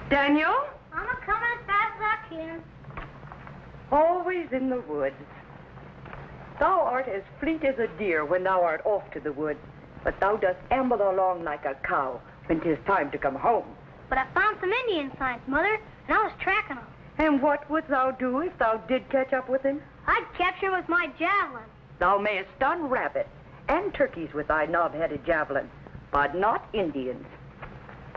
Daniel? I'm a-coming as fast as I can. Always in the woods. Thou art as fleet as a deer when thou art off to the wood, but thou dost amble along like a cow when 'tis time to come home. But I found some Indian signs, Mother, and I was tracking them. And what wouldst thou do if thou did catch up with him? I'd capture him with my javelin. Thou mayest stun rabbits and turkeys with thy knob-headed javelin, but not Indians.